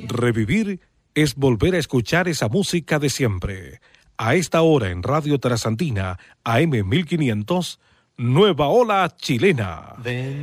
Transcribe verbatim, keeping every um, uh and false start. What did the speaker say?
Revivir es volver a escuchar esa música de siempre. A esta hora en Radio Trasandina, A M mil quinientos, Nueva Ola Chilena. Ven.